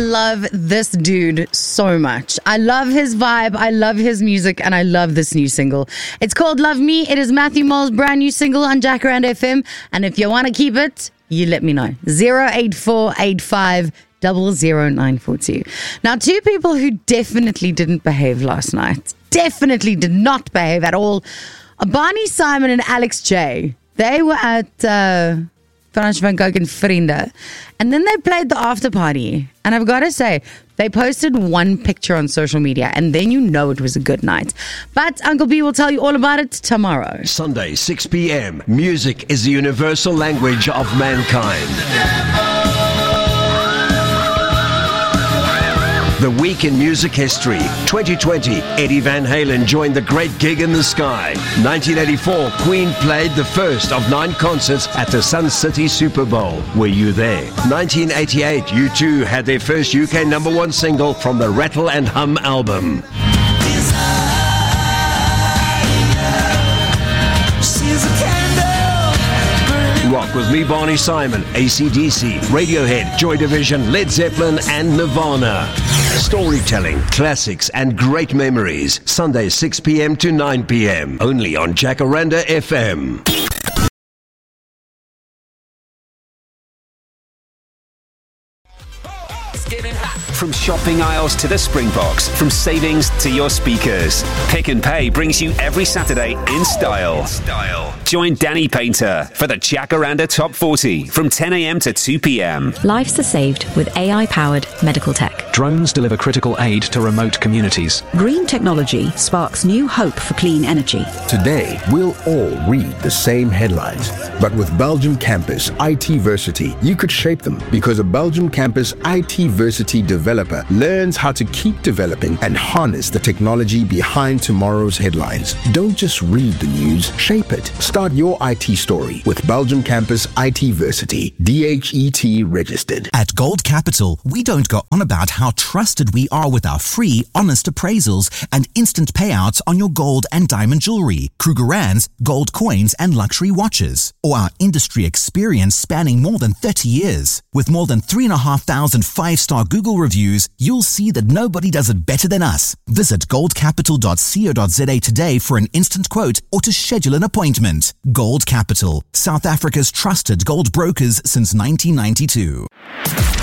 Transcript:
love this dude so much. I love his vibe, I love his music, and I love this new single. It's called Love Me. It is Matthew Mole's brand new single on Jacaranda FM. And if you want to keep it, you let me know. 08485 00942. Now, two people who definitely didn't behave last night, definitely did not behave at all, Barney Simon and Alex J. They were at Frans van Gogh and Vrienden, and then they played the after party. And I've got to say, they posted one picture on social media, and then you know it was a good night. But Uncle B will tell you all about it tomorrow. Sunday, 6 p.m. Music is the universal language of mankind. The Week in Music History. 2020, Eddie Van Halen joined the Great Gig in the Sky. 1984, Queen played the first of 9 concerts at the Sun City Super Bowl. Were you there? 1988, U2 had their first UK #1 single from the Rattle and Hum album. Rock with me, Barney Simon, AC/DC, Radiohead, Joy Division, Led Zeppelin and Nirvana. Storytelling, classics and great memories. Sunday 6 p.m. to 9 p.m. Only on Jacaranda FM. From shopping aisles to the Springboks, from savings to your speakers, Pick and Pay brings you every Saturday in style. Join Danny Painter for the Jacaranda Top 40 from 10 a.m. to 2 p.m. Lives are saved with AI-powered medical tech. Drones deliver critical aid to remote communities. Green technology sparks new hope for clean energy. Today, we'll all read the same headlines. But with Belgium Campus IT-versity, you could shape them, because a Belgium Campus IT-versity developer learns how to keep developing and harness the technology behind tomorrow's headlines. Don't just read the news, shape it. Start your IT story with Belgium Campus IT-versity, DHET registered. At Gold Capital, we don't go on about how trusted we are with our free, honest appraisals and instant payouts on your gold and diamond jewelry, Krugerrands, gold coins and luxury watches, or our industry experience spanning more than 30 years. With more than 3,500 5-star Google reviews, you'll see that nobody does it better than us. Visit goldcapital.co.za today for an instant quote or to schedule an appointment. Gold Capital, South Africa's trusted gold brokers since 1992.